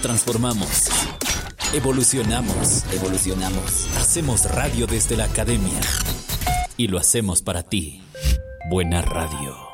transformamos. Evolucionamos. Hacemos radio desde la academia. Y lo hacemos para ti. Buena radio.